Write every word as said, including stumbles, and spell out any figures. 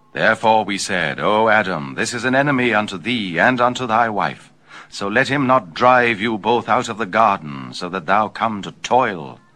Therefore we said, O Adam, this is an enemy unto thee and unto thy wife. So let him not drive you both out of the garden, so that thou come to toil.